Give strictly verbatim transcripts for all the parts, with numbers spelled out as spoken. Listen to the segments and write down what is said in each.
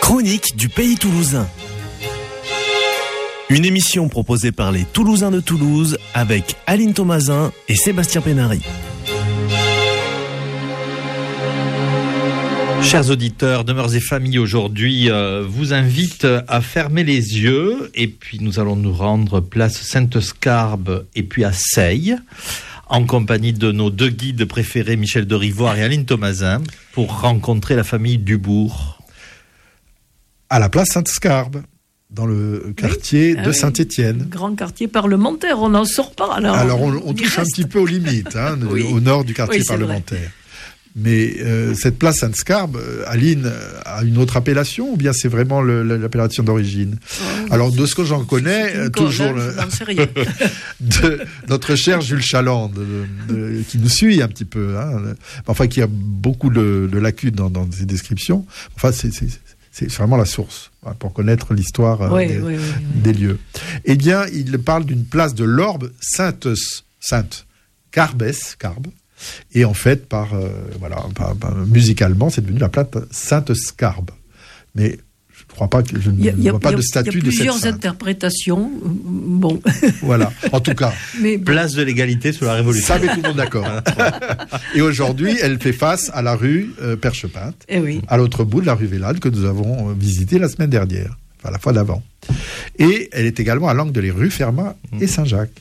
Chronique du Pays Toulousain. Une émission proposée par les Toulousains de Toulouse avec Aline Thomasin et Sébastien Pénary. Chers auditeurs de Mœurs et Familles, aujourd'hui euh, vous invite à fermer les yeux et puis nous allons nous rendre place Sainte-Scarbe et puis à Seille en compagnie de nos deux guides préférés, Michel de Rivoire et Aline Thomasin, pour rencontrer la famille Dubourg. À la place Sainte-Scarbe, dans le quartier oui. de ah Saint-Étienne. Oui. Grand quartier parlementaire, on n'en sort pas. Alors, alors on, on touche reste. un petit peu aux limites, hein, oui. au nord du quartier oui, parlementaire. Vrai. Mais euh, cette place Sainte-Scarbe, Aline, a une autre appellation ou bien c'est vraiment le, l'appellation d'origine? oh, Alors de ce que j'en connais, toujours le... rien. de notre cher Jules Chaland, de, de, qui nous suit un petit peu, hein, enfin qui a beaucoup de, de lacunes dans, dans ses descriptions. Enfin, c'est, c'est, c'est vraiment la source hein, pour connaître l'histoire oui, des, oui, oui, oui. des lieux. Eh bien, il parle d'une place de l'Orbe Sainte, Sainte Carbès, Carbe. Et en fait, par, euh, voilà, par, par, musicalement, c'est devenu la place Sainte-Scarbe. Mais je ne crois pas que je ne vois pas de statut de cette sainte. Il y a plusieurs interprétations. Bon. Voilà. En tout cas, mais bon. Place de l'égalité sous la Révolution. Ça met tout le monde d'accord. Et aujourd'hui, elle fait face à la rue euh, Perchepinte, eh oui. à l'autre bout de la rue Vélade que nous avons visité la semaine dernière, enfin la fois d'avant. Et elle est également à l'angle de les rues Fermat mmh. et Saint-Jacques.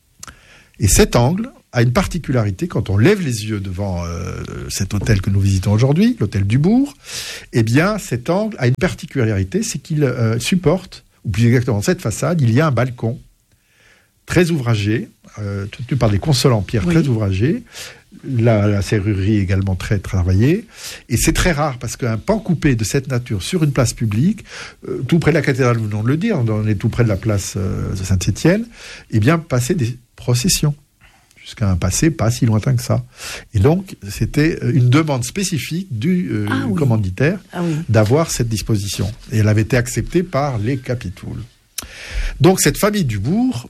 Et cet angle a une particularité quand on lève les yeux devant euh, cet hôtel que nous visitons aujourd'hui, l'hôtel Dubourg. Eh bien, cet angle a une particularité, c'est qu'il euh, supporte, ou plus exactement cette façade, il y a un balcon très ouvragé, euh, tenu par des consoles en pierre oui. très ouvragés, la, la serrurerie également très travaillée, et c'est très rare parce qu'un pan coupé de cette nature sur une place publique, euh, tout près de la cathédrale, nous venons de le dire, on est tout près de la place euh, de Saint-Étienne, eh bien, passer des processions. Jusqu'à un passé pas si lointain que ça. Et donc, c'était une demande spécifique du euh, ah oui. commanditaire ah oui. d'avoir cette disposition. Et elle avait été acceptée par les Capitouls. Donc, cette famille Dubourg,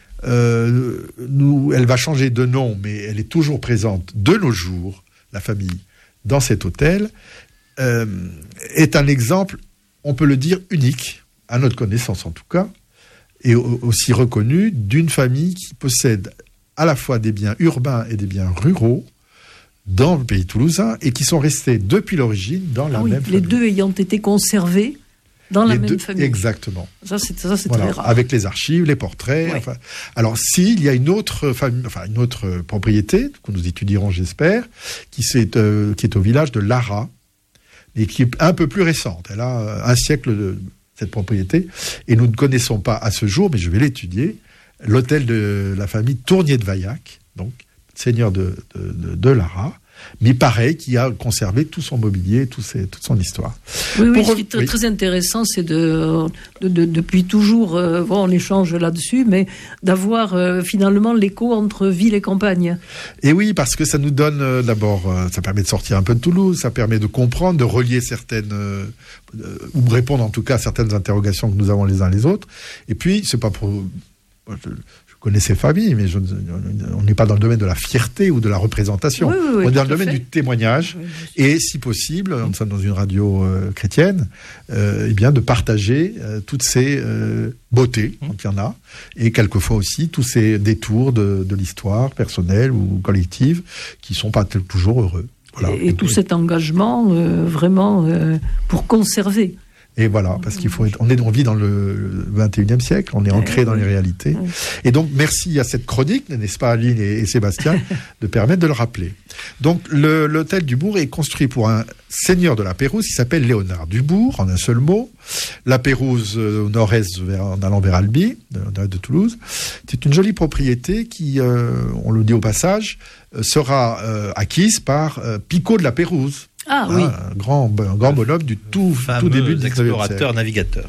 euh, nous, elle va changer de nom, mais elle est toujours présente de nos jours, la famille, dans cet hôtel, euh, est un exemple, on peut le dire, unique, à notre connaissance en tout cas, et aussi reconnu, d'une famille qui possède à la fois des biens urbains et des biens ruraux dans le pays toulousain et qui sont restés depuis l'origine dans la ah oui, même famille. Les deux ayant été conservés dans la les même deux, famille. Exactement. Ça, c'est, ça, c'est voilà, très rare. Avec les archives, les portraits. Ouais. Enfin, alors, s'il y a une autre famille, enfin une autre propriété que nous étudierons, j'espère, qui, euh, qui est au village de Lara, et qui est un peu plus récente. Elle a un siècle de cette propriété et nous ne connaissons pas à ce jour, mais je vais l'étudier. L'hôtel de la famille Tournier de Vaillac, donc seigneur de, de, de, de Lara, mais pareil, qui a conservé tout son mobilier, tout ses, toute son histoire. Oui, oui, Pour... ce qui est très, oui. très intéressant, c'est de, de, de depuis toujours, euh, bon, on échange là-dessus, mais d'avoir euh, finalement l'écho entre ville et campagne. Et oui, parce que ça nous donne euh, d'abord, euh, ça permet de sortir un peu de Toulouse, ça permet de comprendre, de relier certaines, euh, euh, ou de répondre en tout cas à certaines interrogations que nous avons les uns les autres. Et puis, c'est pas pour... Je, je connais ces familles, mais je, on n'est pas dans le domaine de la fierté ou de la représentation. Oui, oui, oui, on est dans le domaine fait. du témoignage. Oui, et si possible, nous sommes dans une radio euh, chrétienne, euh, eh bien de partager euh, toutes ces euh, beautés, mmh. donc il y en a, et quelquefois aussi tous ces détours de, de l'histoire personnelle ou collective qui ne sont pas toujours heureux. Voilà. Et, et tout cet engagement euh, vraiment euh, pour conserver. Et voilà, parce qu'il faut être, on est, on vit dans le vingt et unième siècle, on est ancré dans les réalités. Et donc, merci à cette chronique, n'est-ce pas, Aline et, et Sébastien, de permettre de le rappeler. Donc, le, l'hôtel Dubourg est construit pour un seigneur de la Pérouse qui s'appelle Léonard Dubourg, en un seul mot. La Pérouse, euh, au nord-est, vers, en allant vers Albi, de, de Toulouse. C'est une jolie propriété qui, euh, on le dit au passage, euh, sera euh, acquise par euh, Picot de la Pérouse. Ah oui. Un grand, un grand bonhomme du tout, tout début du explorateur navigateur.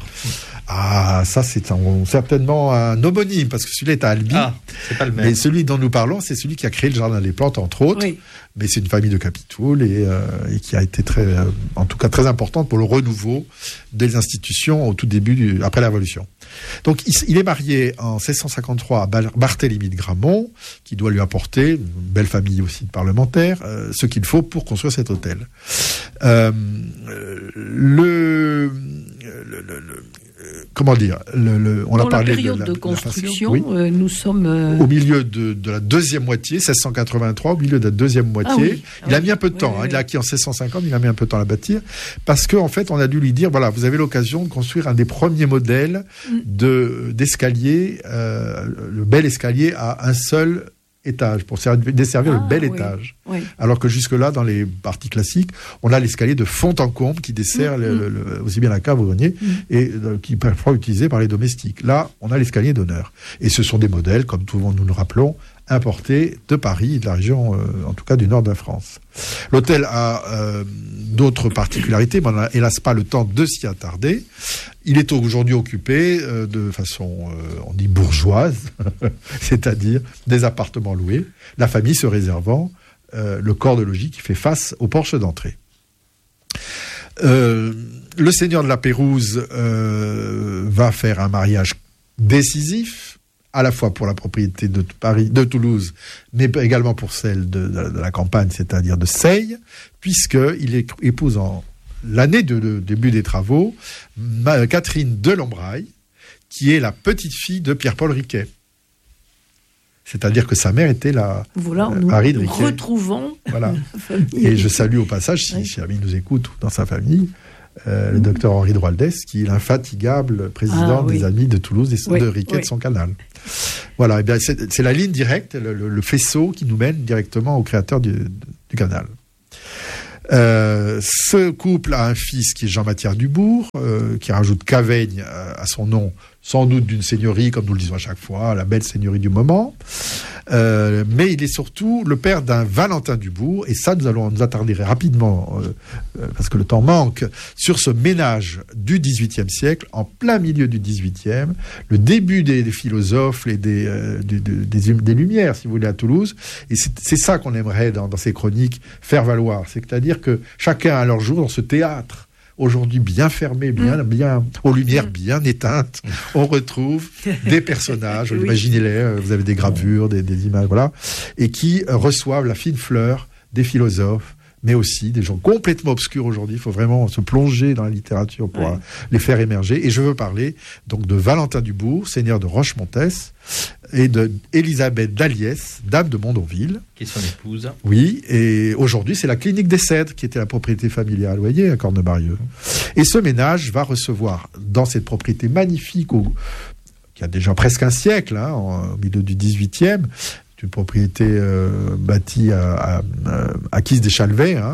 Ah, ça c'est un, certainement un homonyme parce que celui-là est à Albi. Ah, c'est pas le même. Mais celui dont nous parlons, c'est celui qui a créé le jardin des plantes entre autres. Oui. Mais c'est une famille de Capitouls et, euh, et qui a été très, euh, en tout cas très importante pour le renouveau des institutions au tout début du, après la Révolution. Donc il, il est marié en seize cent cinquante-trois à Barthélemy de Gramont, qui doit lui apporter, une belle famille aussi de parlementaires, euh, ce qu'il faut pour construire cet hôtel. Euh, le le, le comment dire, le, le, on Dans a parlé la période de, la, de construction, oui. euh, nous sommes euh... au milieu de, de la deuxième moitié, seize cent quatre-vingt-trois, au milieu de la deuxième moitié. Ah oui. Il ah a oui. mis un peu de temps. Oui, hein, oui, il a acquis en seize cent cinquante, il a mis un peu de temps à la bâtir, parce qu'en en fait, on a dû lui dire, voilà, vous avez l'occasion de construire un des premiers modèles mm. de d'escalier, euh, le bel escalier à un seul étage, pour desservir ah, le bel oui, étage. Oui. Alors que jusque-là, dans les parties classiques, on a l'escalier de fond en comble qui dessert mmh, le, le, aussi bien la cave au grenier mmh. et euh, qui est parfois utilisé par les domestiques. Là, on a l'escalier d'honneur. Et ce sont des modèles, comme tout le monde nous le rappelons, importés de Paris, de la région, euh, en tout cas du nord de la France. L'hôtel a euh, d'autres particularités, mais on n'a hélas pas le temps de s'y attarder. Il est aujourd'hui occupé euh, de façon, euh, on dit bourgeoise, c'est-à-dire des appartements loués, la famille se réservant euh, le corps de logis qui fait face au porche d'entrée. Euh, le seigneur de la Pérouse euh, va faire un mariage décisif, à la fois pour la propriété de Paris, de Toulouse, mais également pour celle de, de, de la campagne, c'est-à-dire de Seille, puisqu'il épouse en l'année de, de début des travaux Ma, Catherine de Lambraille, qui est la petite-fille de Pierre-Paul Riquet. C'est-à-dire que sa mère était la voilà, euh, Marie de nous Riquet. Retrouvons voilà. Et je salue au passage, si, oui. si Ami nous écoute dans sa famille, Euh, le docteur Henri Droaldès, qui est l'infatigable président ah, oui. des Amis de Toulouse et oui, de Riquet oui. de son canal. Voilà, et bien c'est, c'est la ligne directe, le, le, le faisceau qui nous mène directement au créateur du, du canal. Euh, ce couple a un fils qui est Jean-Mathia Dubourg, euh, qui rajoute Caveigne à, à son nom, sans doute d'une seigneurie, comme nous le disons à chaque fois, la belle seigneurie du moment. Euh, mais il est surtout le père d'un Valentin Dubourg, et ça, nous allons nous attarder rapidement, euh, parce que le temps manque, sur ce ménage du dix-huitième siècle, en plein milieu du dix-huitième, le début des, des philosophes et des, euh, du, de, des, des Lumières, si vous voulez, à Toulouse. Et c'est, c'est ça qu'on aimerait, dans, dans ces chroniques, faire valoir. C'est-à-dire que chacun a leur jour dans ce théâtre, aujourd'hui bien fermé, bien, mmh. bien, aux lumières bien éteintes, on retrouve des personnages, oui. imaginez-les, vous avez des gravures, des, des images, voilà, et qui reçoivent la fine fleur des philosophes, mais aussi des gens complètement obscurs aujourd'hui. Il faut vraiment se plonger dans la littérature pour ouais. les faire émerger. Et je veux parler donc de Valentin Dubourg, seigneur de Rochemontès, et de Élisabeth d'Aliès, dame de Mondonville. Qui est son épouse. Oui, et aujourd'hui, c'est la clinique des Cèdres qui était la propriété familiale, vous voyez, à Cornebarieux. Et ce ménage va recevoir, dans cette propriété magnifique, au, qui a déjà presque un siècle, hein, au milieu du dix-huitième, une propriété euh, bâtie à, à, à acquise des Chalvets, hein,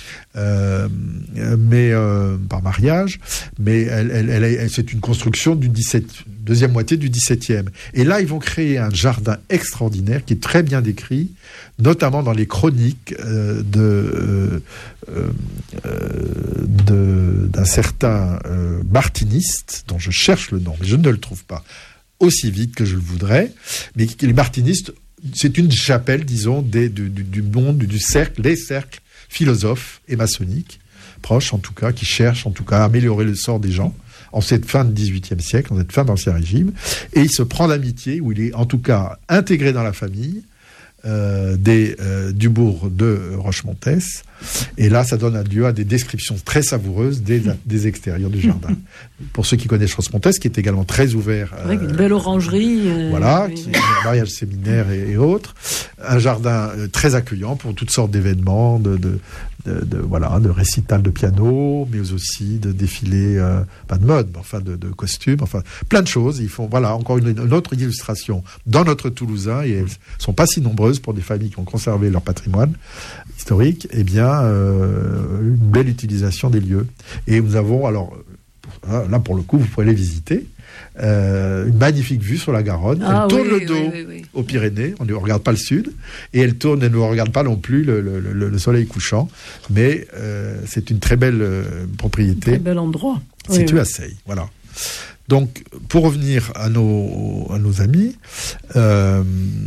euh, mais euh, par mariage, mais elle, elle, elle, elle, c'est une construction du dix-septième, deuxième moitié du dix-septième. Et là, ils vont créer un jardin extraordinaire qui est très bien décrit, notamment dans les chroniques euh, de, euh, euh, de, d'un certain euh, martiniste, dont je cherche le nom, mais je ne le trouve pas aussi vite que je le voudrais, mais les martinistes, c'est une chapelle, disons, des, du, du, du monde, du, du cercle, des cercles philosophes et maçonniques, proches en tout cas, qui cherchent en tout cas à améliorer le sort des gens en cette fin du dix-huitième siècle, en cette fin d'Ancien Régime. Et il se prend d'amitié, où il est en tout cas intégré dans la famille euh, des euh, Dubourg de Rochemontès. Et là, ça donne lieu à des descriptions très savoureuses des, des extérieurs du jardin. Pour ceux qui connaissent Rochemontès, qui est également très ouvert. Euh, Avec une belle orangerie. Euh, voilà, oui, qui oui. un mariage séminaire et, et autres. Un jardin euh, très accueillant pour toutes sortes d'événements, de, de, de, de, voilà, de récitals de piano, mais aussi de défilés, euh, pas de mode, mais enfin de, de costumes, enfin plein de choses. Ils font, voilà, encore une, une autre illustration dans notre Toulousain, et elles sont pas si nombreuses pour des familles qui ont conservé leur patrimoine historique. Eh bien, Euh, une belle utilisation des lieux. Et nous avons, alors, là pour le coup, vous pouvez les visiter, euh, une magnifique vue sur la Garonne. Ah, elle tourne oui, le dos oui, oui, oui. aux Pyrénées, on ne regarde pas le sud, et elle tourne, elle ne regarde pas non plus le, le, le, le soleil couchant, mais euh, c'est une très belle euh, propriété. Un très bel endroit. Située oui, à Seille, voilà. Donc, pour revenir à nos, à nos amis, euh,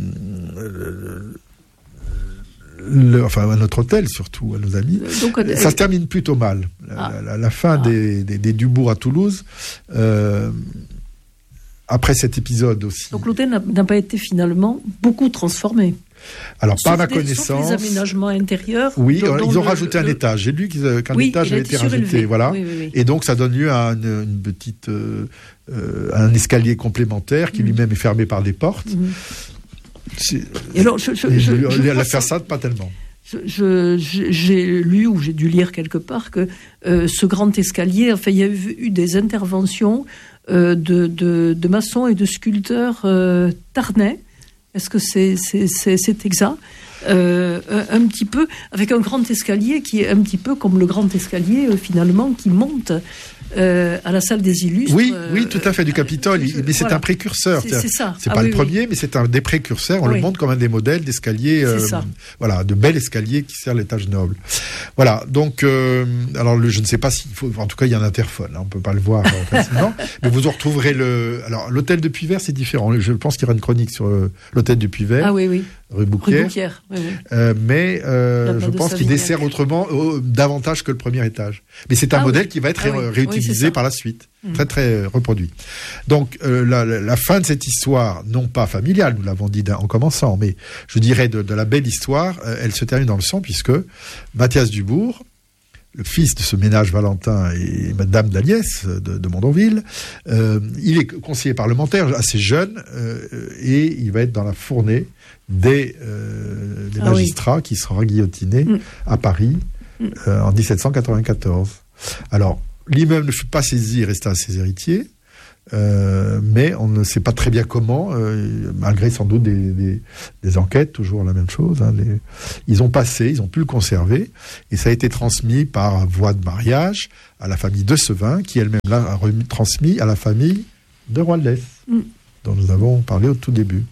Le, enfin à notre hôtel surtout, à nos amis. Donc, euh, ça se termine plutôt mal. La, ah. la, la fin ah. des, des, des Dubourg à Toulouse, euh, après cet épisode aussi. Donc l'hôtel n'a, n'a pas été finalement beaucoup transformé. Alors, sauf pas à ma des, connaissance. Sauf les aménagements intérieurs. Oui, dont, ils dont ont le, rajouté le, un étage. J'ai lu qu'un oui, étage avait été rajouté. Surélevé. Voilà. Oui, oui, oui. Et donc, ça donne lieu à une, une petite, euh, euh, un escalier complémentaire qui mmh. lui-même est fermé par des portes. Mmh. C'est, et alors, je, je, et je, je, la façade, pas tellement. Je, je, j'ai lu ou j'ai dû lire quelque part que euh, ce grand escalier, enfin, il y a eu, eu des interventions euh, de, de, de maçons et de sculpteurs euh, tarnais. Est-ce que c'est, c'est, c'est, c'est exact? Euh, un, un petit peu, avec un grand escalier qui est un petit peu comme le grand escalier euh, finalement qui monte euh, à la salle des illustres. Oui, euh, oui, tout à fait, du Capitole. Euh, mais c'est voilà. un précurseur. C'est, c'est ça. C'est ah, pas oui, le oui. premier, mais c'est un des précurseurs. On oui. le montre comme un des modèles d'escalier, euh, voilà, de bel escalier qui sert l'étage noble. Voilà. Donc, euh, alors, le, je ne sais pas s'il faut. En tout cas, il y a un interphone. Hein, on peut pas le voir euh, facilement. Mais vous en retrouverez le. Alors, l'hôtel de Puyvert, c'est différent. Je pense qu'il y aura une chronique sur euh, l'hôtel de Puyvert. Ah oui, oui. Rue Bouquière. Rue Bouquière, oui, oui. Euh, mais euh, je pense qu'il dessert autrement, euh, davantage que le premier étage. Mais c'est un ah, modèle oui. qui va être ah, ré- oui. réutilisé oui, par la suite, mmh. très très euh, reproduit. Donc euh, la, la fin de cette histoire, non pas familiale, nous l'avons dit en commençant, mais je dirais de, de la belle histoire, euh, elle se termine dans le sang puisque Mathias Dubourg, le fils de ce ménage Valentin et Madame d'Aliès de, de Mondonville, euh, il est conseiller parlementaire assez jeune euh, et il va être dans la fournée des, euh, des ah magistrats oui. qui sera guillotiné mmh. à Paris mmh. euh, en dix-sept cent quatre-vingt-quatorze. Alors, l'immeuble ne fut pas saisi et resta à ses héritiers, euh, mais on ne sait pas très bien comment, euh, malgré sans doute des, des, des enquêtes, toujours la même chose. Hein, les, ils ont passé, ils ont pu le conserver, et ça a été transmis par voie de mariage à la famille de Sevin, qui elle-même l'a remis, transmis à la famille de Roilès, mmh. dont nous avons parlé au tout début.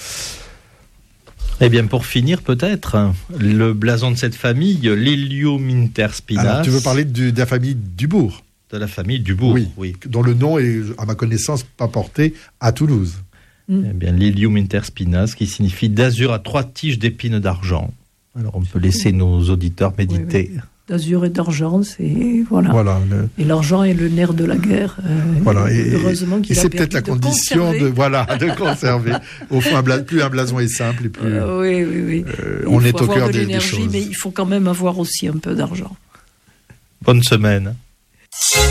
Eh bien, pour finir, peut-être, le blason de cette famille, l'Héliominterspinas. Alors, tu veux parler du, de la famille Dubourg? De la famille Dubourg, oui, oui. Dont le nom est, à ma connaissance, pas porté à Toulouse. Mm. Eh bien, l'Héliominterspinas, qui signifie d'azur à trois tiges d'épines d'argent. Alors, on peut laisser nos auditeurs méditer. Oui, oui. D'azur et d'argent, c'est voilà. voilà le... Et l'argent est le nerf de la guerre. Euh, voilà. Et, heureusement qu'il et a c'est peut-être la de condition conserver. de voilà de conserver. Au fond, un bla... plus un blason est simple et plus. Euh, oui, oui, oui. Euh, on est au cœur de des, des choses. Mais il faut quand même avoir aussi un peu d'argent. Bonne semaine.